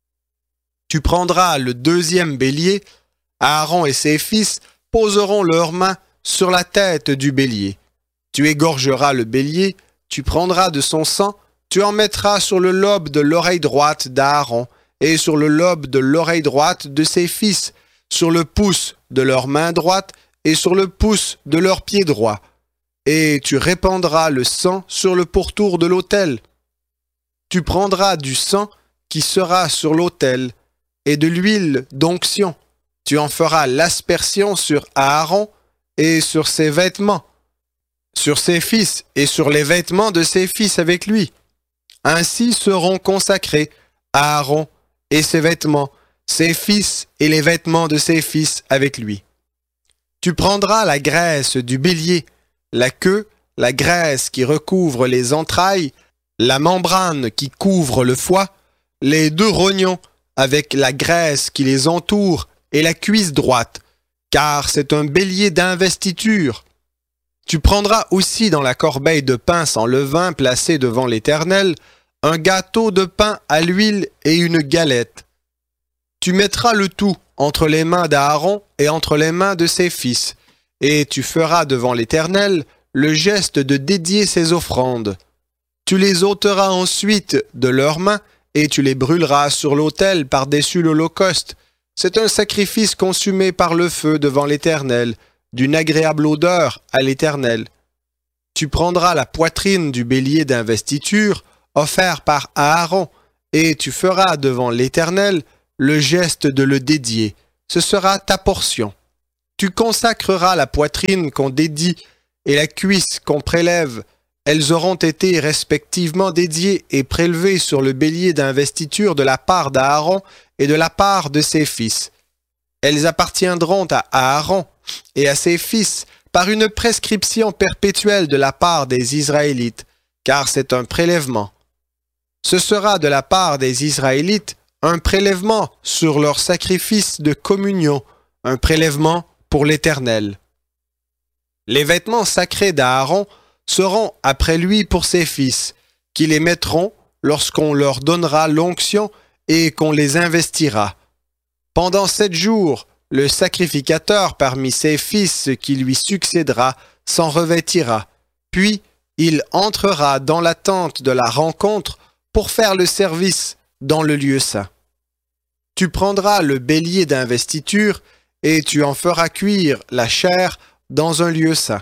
Tu prendras le 2e bélier, Aaron et ses fils poseront leurs mains sur la tête du bélier. Tu égorgeras le bélier, tu prendras de son sang, tu en mettras sur le lobe de l'oreille droite d'Aaron et sur le lobe de l'oreille droite de ses fils, sur le pouce de leur main droite et sur le pouce de leur pied droit. Et tu répandras le sang sur le pourtour de l'autel. Tu prendras du sang qui sera sur l'autel et de l'huile d'onction. Tu en feras l'aspersion sur Aaron et sur ses vêtements, sur ses fils et sur les vêtements de ses fils avec lui. Ainsi seront consacrés Aaron et ses vêtements, ses fils et les vêtements de ses fils avec lui. Tu prendras la graisse du bélier, la queue, la graisse qui recouvre les entrailles, la membrane qui couvre le foie, les 2 rognons avec la graisse qui les entoure et la cuisse droite, car c'est un bélier d'investiture. Tu prendras aussi dans la corbeille de pain sans levain placée devant l'Éternel un gâteau de pain à l'huile et une galette. Tu mettras le tout entre les mains d'Aaron et entre les mains de ses fils, et tu feras devant l'Éternel le geste de dédier ses offrandes. Tu les ôteras ensuite de leurs mains et tu les brûleras sur l'autel par-dessus l'holocauste. C'est un sacrifice consumé par le feu devant l'Éternel, d'une agréable odeur à l'Éternel. Tu prendras la poitrine du bélier d'investiture, offert par Aaron, et tu feras devant l'Éternel le geste de le dédier. Ce sera ta portion. Tu consacreras la poitrine qu'on dédie et la cuisse qu'on prélève. Elles auront été respectivement dédiées et prélevées sur le bélier d'investiture de la part d'Aaron et de la part de ses fils. Elles appartiendront à Aaron et à ses fils par une prescription perpétuelle de la part des Israélites, car c'est un prélèvement. Ce sera de la part des Israélites un prélèvement sur leur sacrifice de communion, un prélèvement pour l'Éternel. Les vêtements sacrés d'Aaron seront après lui pour ses fils, qui les mettront lorsqu'on leur donnera l'onction et qu'on les investira. Pendant 7 jours, le sacrificateur parmi ses fils qui lui succédera s'en revêtira, puis il entrera dans la tente de la rencontre pour faire le service dans le lieu saint. Tu prendras le bélier d'investiture et tu en feras cuire la chair dans un lieu saint.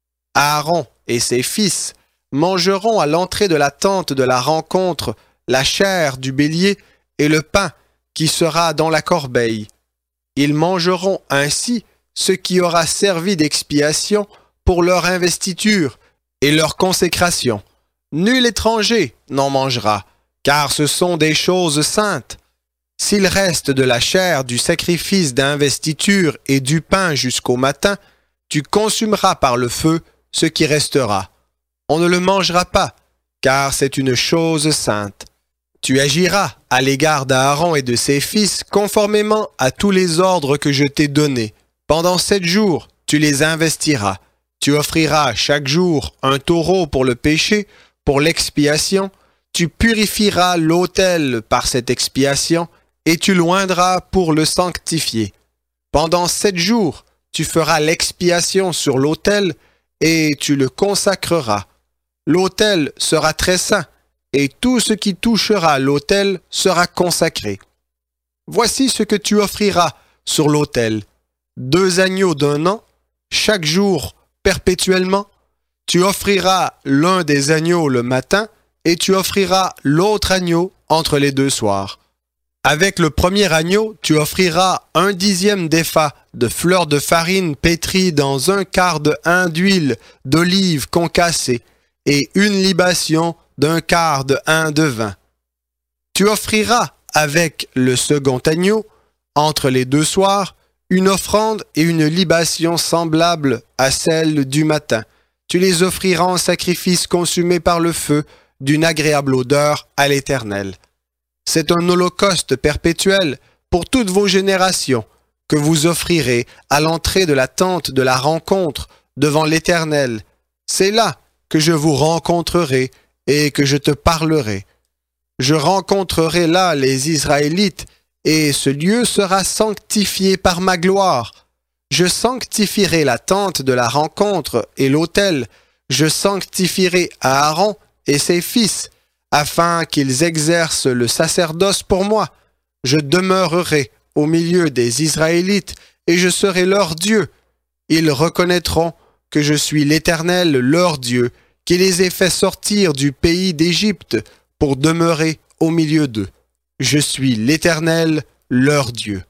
Aaron et ses fils mangeront à l'entrée de la tente de la rencontre la chair du bélier et le pain qui sera dans la corbeille. Ils mangeront ainsi ce qui aura servi d'expiation pour leur investiture et leur consécration. Nul étranger n'en mangera, car ce sont des choses saintes. S'il reste de la chair du sacrifice d'investiture et du pain jusqu'au matin, tu consumeras par le feu ce qui restera. On ne le mangera pas, car c'est une chose sainte. Tu agiras à l'égard d'Aaron et de ses fils conformément à tous les ordres que je t'ai donnés. Pendant 7 jours, tu les investiras. Tu offriras chaque jour un taureau pour le péché, pour l'expiation. Tu purifieras l'autel par cette expiation, et tu l'oindras pour le sanctifier. Pendant 7 jours, tu feras l'expiation sur l'autel, et tu le consacreras. L'autel sera très saint, et tout ce qui touchera l'autel sera consacré. Voici ce que tu offriras sur l'autel. 2 agneaux d'1 an, chaque jour, perpétuellement. Tu offriras l'un des agneaux le matin, et tu offriras l'autre agneau entre les 2 soirs. Avec le premier agneau, tu offriras 1/10 d'épha de fleur de farine pétrie dans 1/4 de hin d'huile d'olive concassée et 1 libation d'1/4 de hin de vin. Tu offriras avec le second agneau, entre les 2 soirs, une offrande et une libation semblables à celle du matin. Tu les offriras en sacrifice consumé par le feu, d'une agréable odeur à l'Éternel. C'est un holocauste perpétuel pour toutes vos générations que vous offrirez à l'entrée de la tente de la rencontre devant l'Éternel. C'est là que je vous rencontrerai et que je te parlerai. Je rencontrerai là les Israélites et ce lieu sera sanctifié par ma gloire. Je sanctifierai la tente de la rencontre et l'autel. Je sanctifierai Aaron et ses fils, afin qu'ils exercent le sacerdoce pour moi. Je demeurerai au milieu des Israélites, et je serai leur Dieu. Ils reconnaîtront que je suis l'Éternel, leur Dieu, qui les ai fait sortir du pays d'Égypte pour demeurer au milieu d'eux. Je suis l'Éternel, leur Dieu.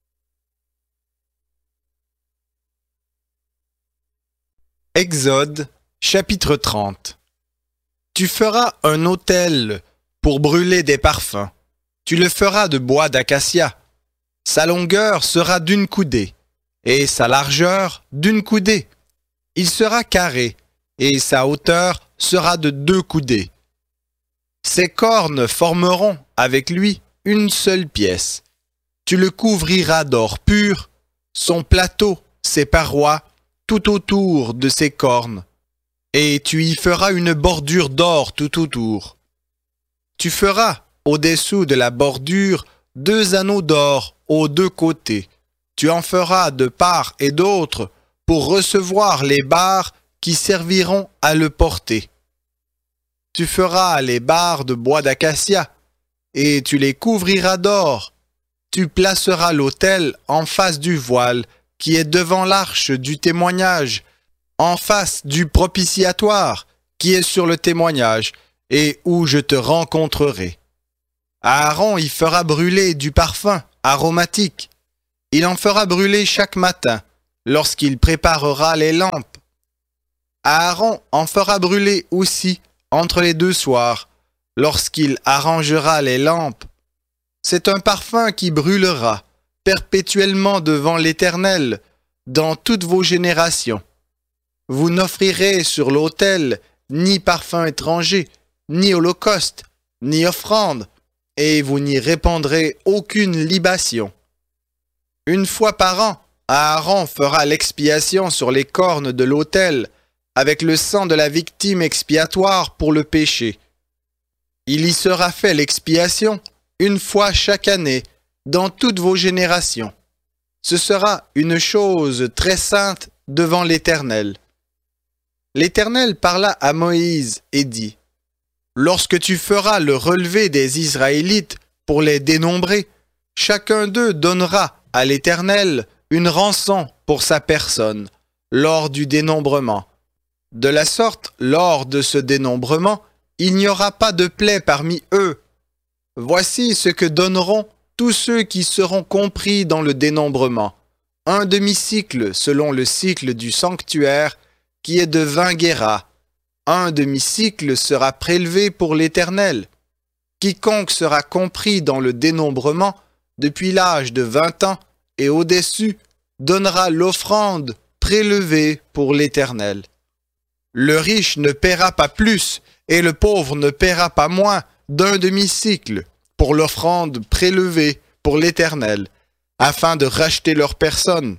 Exode, chapitre 30. Tu feras un autel pour brûler des parfums. Tu le feras de bois d'acacia. Sa longueur sera d'1 coudée, et sa largeur d'1 coudée. Il sera carré, et sa hauteur sera de 2 coudées. Ses cornes formeront avec lui une seule pièce. Tu le couvriras d'or pur, son plateau, ses parois, tout autour de ses cornes. Et tu y feras une bordure d'or tout autour. Tu feras, au-dessous de la bordure, 2 anneaux d'or aux 2 côtés. Tu en feras de part et d'autre pour recevoir les barres qui serviront à le porter. Tu feras les barres de bois d'acacia, et tu les couvriras d'or. Tu placeras l'autel en face du voile, qui est devant l'arche du témoignage, en face du propitiatoire, qui est sur le témoignage, et où je te rencontrerai. Aaron y fera brûler du parfum aromatique. Il en fera brûler chaque matin, lorsqu'il préparera les lampes. Aaron en fera brûler aussi entre les deux soirs, lorsqu'il arrangera les lampes. C'est un parfum qui brûlera perpétuellement devant l'Éternel dans toutes vos générations. Vous n'offrirez sur l'autel ni parfum étranger, ni holocauste, ni offrande, et vous n'y répandrez aucune libation. Une fois par an, Aaron fera l'expiation sur les cornes de l'autel avec le sang de la victime expiatoire pour le péché. Il y sera fait l'expiation une fois chaque année dans toutes vos générations. Ce sera une chose très sainte devant l'Éternel. L'Éternel parla à Moïse et dit : Lorsque tu feras le relevé des Israélites pour les dénombrer, chacun d'eux donnera à l'Éternel une rançon pour sa personne lors du dénombrement. De la sorte, lors de ce dénombrement, il n'y aura pas de plaie parmi eux. Voici ce que donneront tous ceux qui seront compris dans le dénombrement. Un demi-cycle selon le cycle du sanctuaire, qui est de 20 guéras. Un demi-cycle sera prélevé pour l'Éternel. Quiconque sera compris dans le dénombrement, depuis l'âge de 20 ans et au-dessus, donnera l'offrande prélevée pour l'Éternel. Le riche ne paiera pas plus, et le pauvre ne paiera pas moins d'un demi-cycle pour l'offrande prélevée pour l'Éternel, afin de racheter leur personne.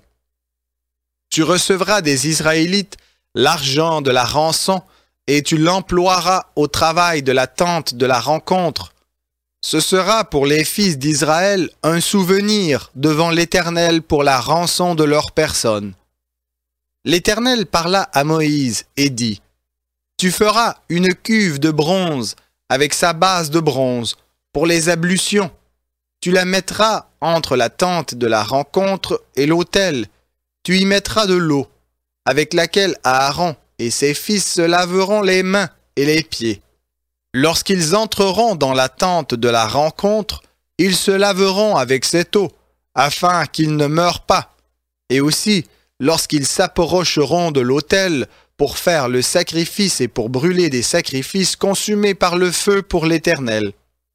Tu recevras des Israélites l'argent de la rançon, et tu l'emploieras au travail de la tente de la rencontre. Ce sera pour les fils d'Israël un souvenir devant l'Éternel pour la rançon de leur personne. L'Éternel parla à Moïse et dit : Tu feras une cuve de bronze avec sa base de bronze pour les ablutions. Tu la mettras entre la tente de la rencontre et l'autel. Tu y mettras de l'eau, avec laquelle Aaron et ses fils se laveront les mains et les pieds. Lorsqu'ils entreront dans la tente de la rencontre, ils se laveront avec cette eau, afin qu'ils ne meurent pas. Et aussi, lorsqu'ils s'approcheront de l'autel pour faire le sacrifice et pour brûler des sacrifices consumés par le feu pour l'Éternel.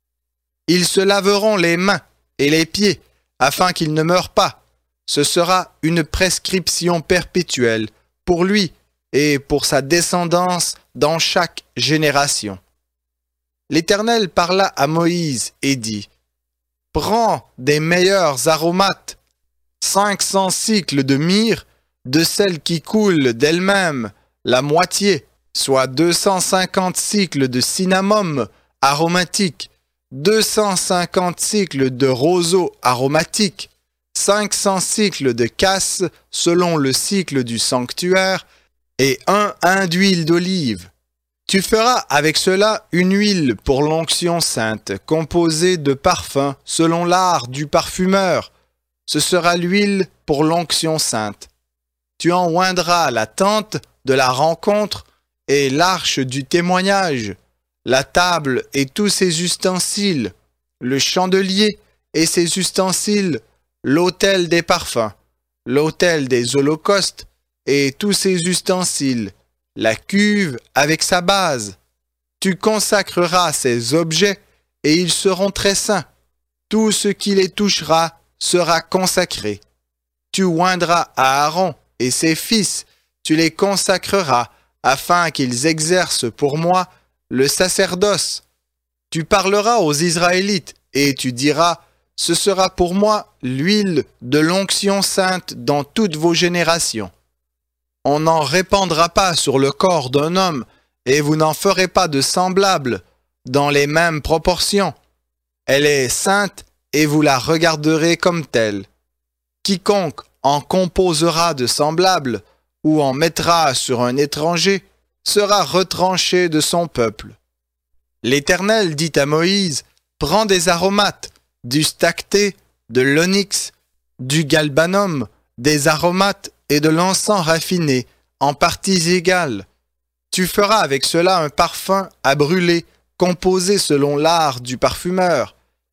Ils se laveront les mains et les pieds, afin qu'ils ne meurent pas. Ce sera une prescription perpétuelle pour lui et pour sa descendance dans chaque génération. L'Éternel parla à Moïse et dit : Prends des meilleurs aromates, 500 cycles de myrrhe, de celle qui coule d'elle-même, la moitié, soit 250 cycles de cinnamome aromatique, 250 cycles de roseau aromatique, 500 cycles de casse selon le cycle du sanctuaire, et un hin d'huile d'olive. Tu feras avec cela une huile pour l'onction sainte, composée de parfums selon l'art du parfumeur. Ce sera l'huile pour l'onction sainte. Tu en oindras la tente de la rencontre et l'arche du témoignage, la table et tous ses ustensiles, le chandelier et ses ustensiles, l'autel des parfums, l'autel des holocaustes et tous ses ustensiles, la cuve avec sa base. Tu consacreras ces objets et ils seront très saints. Tout ce qui les touchera sera consacré. Tu oindras Aaron et ses fils, tu les consacreras afin qu'ils exercent pour moi le sacerdoce. Tu parleras aux Israélites et tu diras : Ce sera pour moi l'huile de l'onction sainte dans toutes vos générations. On n'en répandra pas sur le corps d'un homme, et vous n'en ferez pas de semblable, dans les mêmes proportions. Elle est sainte, et vous la regarderez comme telle. Quiconque en composera de semblable, ou en mettra sur un étranger, sera retranché de son peuple. L'Éternel dit à Moïse : Prends des aromates, du stacté, de l'onyx, du galbanum, des aromates et de l'encens raffiné, en parties égales. Tu feras avec cela un parfum à brûler, composé selon l'art du parfumeur.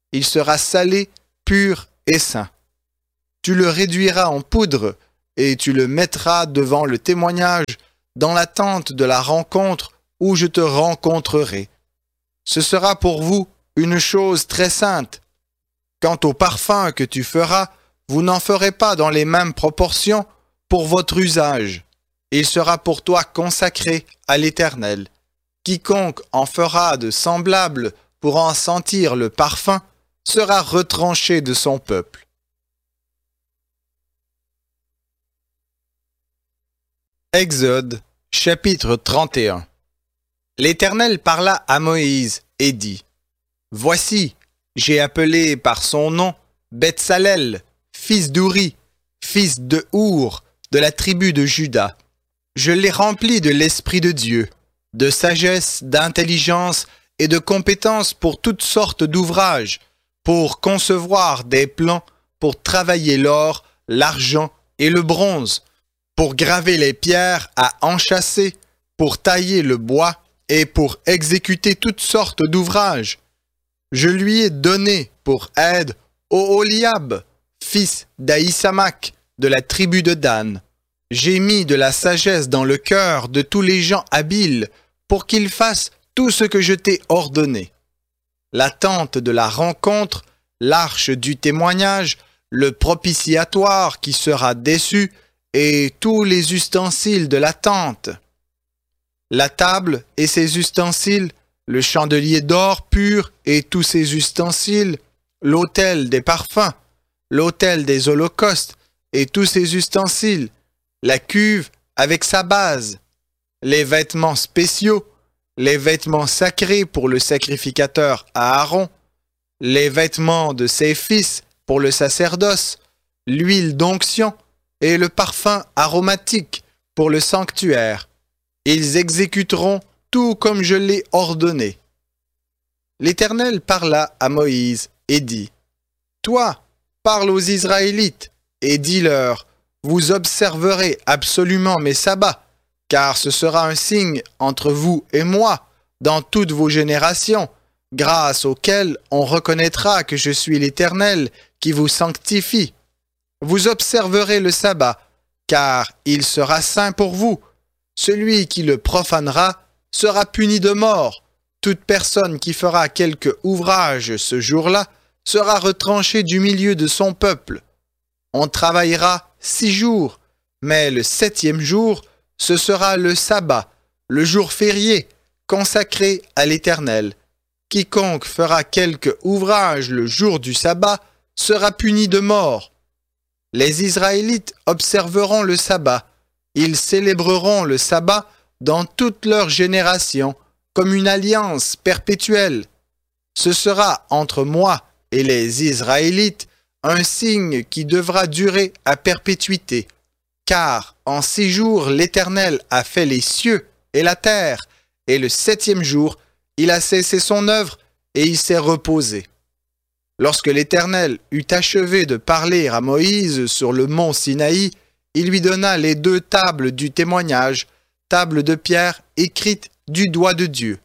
il sera salé, pur et saint. Tu le réduiras en poudre et tu le mettras devant le témoignage dans la tente de la rencontre où je te rencontrerai. Ce sera pour vous une chose très sainte. Quant au parfum que tu feras, vous n'en ferez pas dans les mêmes proportions pour votre usage. Il sera pour toi consacré à l'Éternel. Quiconque en fera de semblable pour en sentir le parfum sera retranché de son peuple. Exode, chapitre 31. L'Éternel parla à Moïse et dit : Voici, j'ai appelé par son nom Betsalel, fils d'Ouri, fils de Our, de la tribu de Juda. Je l'ai rempli de l'Esprit de Dieu, de sagesse, d'intelligence et de compétence pour toutes sortes d'ouvrages, pour concevoir des plans, pour travailler l'or, l'argent et le bronze, pour graver les pierres à enchâsser, pour tailler le bois et pour exécuter toutes sortes d'ouvrages. Je lui ai donné pour aide Oholiab, fils d'Ahisamach, de la tribu de Dan. J'ai mis de la sagesse dans le cœur de tous les gens habiles pour qu'ils fassent tout ce que je t'ai ordonné. La tente de la rencontre, l'arche du témoignage, le propitiatoire qui sera dessus et tous les ustensiles de la tente. La table et ses ustensiles, le chandelier d'or pur et tous ses ustensiles, l'autel des parfums, l'autel des holocaustes et tous ses ustensiles, la cuve avec sa base, les vêtements spéciaux, les vêtements sacrés pour le sacrificateur Aaron, les vêtements de ses fils pour le sacerdoce, l'huile d'onction et le parfum aromatique pour le sanctuaire. Ils exécuteront tout comme je l'ai ordonné. L'Éternel parla à Moïse et dit : Toi, parle aux Israélites et dis-leur : Vous observerez absolument mes sabbats, car ce sera un signe entre vous et moi dans toutes vos générations, grâce auquel on reconnaîtra que je suis l'Éternel qui vous sanctifie. Vous observerez le sabbat, car il sera saint pour vous. Celui qui le profanera sera puni de mort. Toute personne qui fera quelque ouvrage ce jour-là sera retranchée du milieu de son peuple. On travaillera 6 jours, mais le 7e jour, ce sera le sabbat, le jour férié, consacré à l'Éternel. Quiconque fera quelque ouvrage le jour du sabbat sera puni de mort. Les Israélites observeront le sabbat. Ils célébreront le sabbat dans toutes leurs générations comme une alliance perpétuelle. Ce sera entre moi et les Israélites un signe qui devra durer à perpétuité. Car en 6 jours l'Éternel a fait les cieux et la terre, et le 7e jour il a cessé son œuvre et il s'est reposé. Lorsque l'Éternel eut achevé de parler à Moïse sur le mont Sinaï, il lui donna les 2 tables du témoignage, tables de pierre écrites du doigt de Dieu.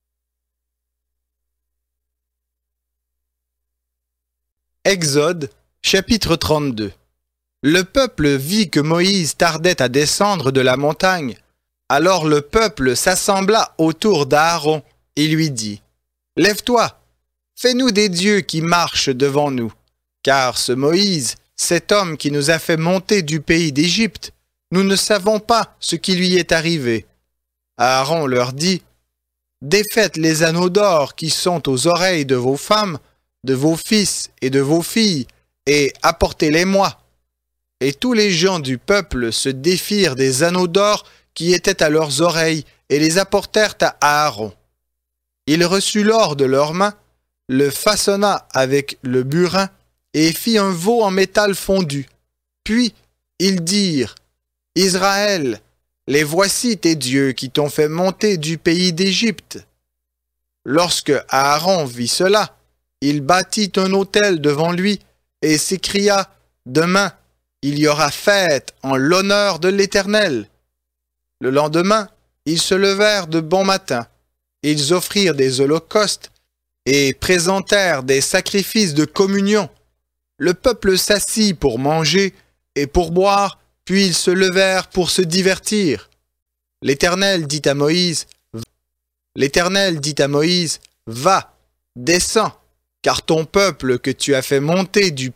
Exode, chapitre 32. Le peuple vit que Moïse tardait à descendre de la montagne. Alors le peuple s'assembla autour d'Aaron et lui dit : Lève-toi, fais-nous des dieux qui marchent devant nous, car ce Moïse, cet homme qui nous a fait monter du pays d'Égypte, nous ne savons pas ce qui lui est arrivé. Aaron leur dit : Défaites les anneaux d'or qui sont aux oreilles de vos femmes, de vos fils et de vos filles, et apportez-les-moi. Et tous les gens du peuple se défirent des anneaux d'or qui étaient à leurs oreilles et les apportèrent à Aaron. Il reçut l'or de leurs mains, le façonna avec le burin et fit un veau en métal fondu. Puis ils dirent : Israël, les voici tes dieux qui t'ont fait monter du pays d'Égypte. Lorsque Aaron vit cela, il bâtit un autel devant lui et s'écria : Demain, il y aura fête en l'honneur de l'Éternel. Le lendemain, ils se levèrent de bon matin. Ils offrirent des holocaustes et présentèrent des sacrifices de communion. Le peuple s'assit pour manger et pour boire, puis ils se levèrent pour se divertir. L'Éternel dit à Moïse, Va, descends, car ton peuple que tu as fait monter du